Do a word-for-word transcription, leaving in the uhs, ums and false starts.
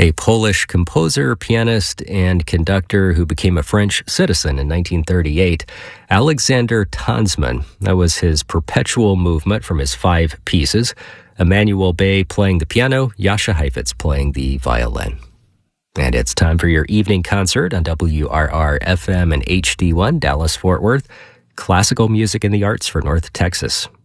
a Polish composer, pianist, and conductor who became a French citizen in nineteen thirty-eight. Alexander Tanzmann. That was his perpetual movement from his five pieces. Emanuel Bay playing the piano, Jascha Heifetz playing the violin. And it's time for your evening concert on W R R F M and H D one, Dallas-Fort Worth. Classical music and the arts for North Texas.